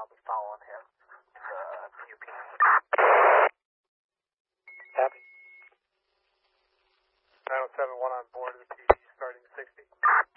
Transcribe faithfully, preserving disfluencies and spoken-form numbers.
I'll be following him to uh, U P. Copy. nine oh seven one on board of the P C starting sixty.